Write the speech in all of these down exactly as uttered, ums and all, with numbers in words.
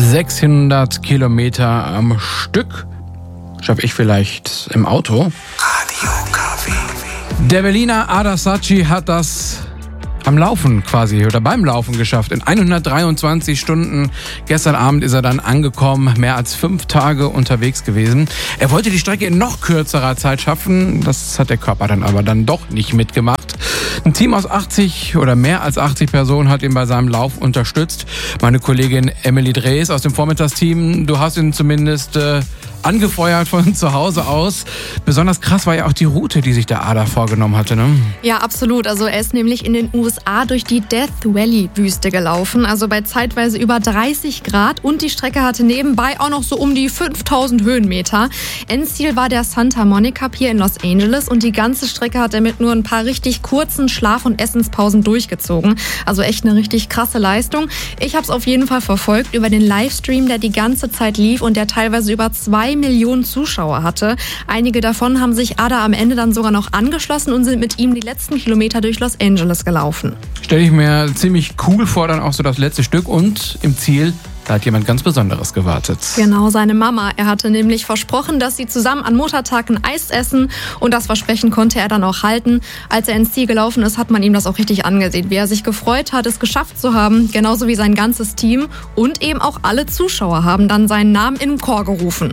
sechshundert Kilometer am Stück. Schaffe ich vielleicht im Auto. Radio K W. Der Berliner Ada Sacchi hat das am Laufen quasi oder beim Laufen geschafft. In hundertdreiundzwanzig Stunden. Gestern Abend ist er dann angekommen, mehr als fünf Tage unterwegs gewesen. Er wollte die Strecke in noch kürzerer Zeit schaffen. Das hat der Körper dann aber dann doch nicht mitgemacht. Ein Team aus achtzig oder mehr als achtzig Personen hat ihn bei seinem Lauf unterstützt. Meine Kollegin Emily Drees aus dem Vormittagsteam, du hast ihn zumindest äh, angefeuert von zu Hause aus. Besonders krass war ja auch die Route, die sich der Ada vorgenommen hatte, ne? Ja, absolut. Also er ist nämlich in den U S A durch die Death Valley-Wüste gelaufen, also bei zeitweise über dreißig Grad, und die Strecke hatte nebenbei auch noch so um die fünftausend Höhenmeter. Endziel war der Santa Monica Pier in Los Angeles und die ganze Strecke hat er mit nur ein paar richtig kurzen Schlaf- und Essenspausen durchgezogen. Also echt eine richtig krasse Leistung. Ich habe es auf jeden Fall verfolgt über den Livestream, der die ganze Zeit lief und der teilweise über zwei Millionen Zuschauer hatte. Einige davon haben sich Ada am Ende dann sogar noch angeschlossen und sind mit ihm die letzten Kilometer durch Los Angeles gelaufen. Stelle ich mir ziemlich cool vor, dann auch so das letzte Stück, und im Ziel, da hat jemand ganz Besonderes gewartet. Genau, seine Mama. Er hatte nämlich versprochen, dass sie zusammen an Muttertag ein Eis essen, und das Versprechen konnte er dann auch halten. Als er ins Ziel gelaufen ist, hat man ihm das auch richtig angesehen, wie er sich gefreut hat, es geschafft zu haben, genauso wie sein ganzes Team, und eben auch alle Zuschauer haben dann seinen Namen in den Chor gerufen.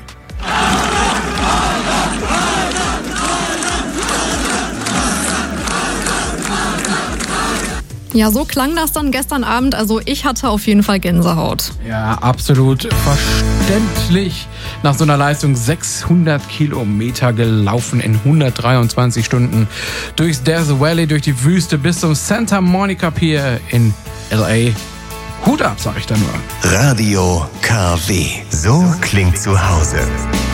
Ja, so klang das dann gestern Abend. Also ich hatte auf jeden Fall Gänsehaut. Ja, absolut verständlich. Nach so einer Leistung sechshundert Kilometer gelaufen in hundertdreiundzwanzig Stunden. Durchs Death Valley, durch die Wüste bis zum Santa Monica Pier in L A. Hut ab, sag ich da nur. Radio K W. So klingt zu Hause.